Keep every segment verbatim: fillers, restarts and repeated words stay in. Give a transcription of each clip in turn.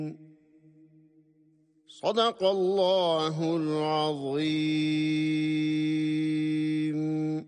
Sadakallahul azim.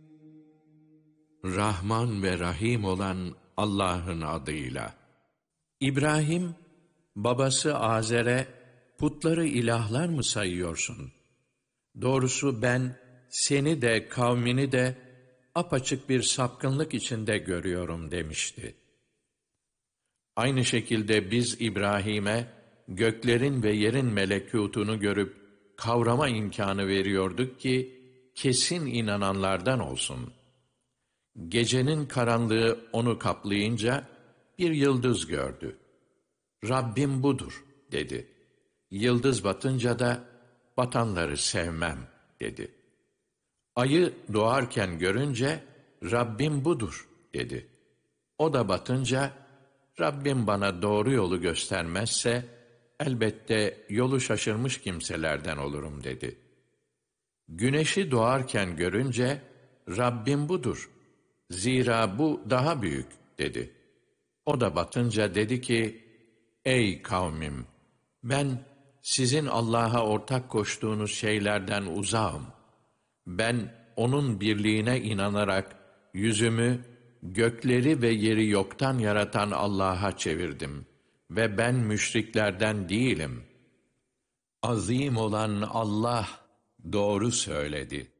Rahman ve Rahim olan Allah'ın adıyla. İbrahim, babası Azer'e, putları ilahlar mı sayıyorsun? Doğrusu ben seni de kavmini de apaçık bir sapkınlık içinde görüyorum demişti. Aynı şekilde biz İbrahim'e göklerin ve yerin melekûtunu görüp kavrama imkânı veriyorduk ki kesin inananlardan olsun. Gecenin karanlığı onu kaplayınca bir yıldız gördü. Rabbim budur dedi. Yıldız batınca da batanları sevmem dedi. Ayı doğarken görünce Rabbim budur dedi. O da batınca Rabbim bana doğru yolu göstermezse elbette yolu şaşırmış kimselerden olurum dedi. Güneşi doğarken görünce Rabbim budur. Zira bu daha büyük dedi. O da batınca dedi ki, ey kavmim, ben sizin Allah'a ortak koştuğunuz şeylerden uzağım. Ben onun birliğine inanarak yüzümü gökleri ve yeri yoktan yaratan Allah'a çevirdim ve ben müşriklerden değilim. Azim olan Allah doğru söyledi.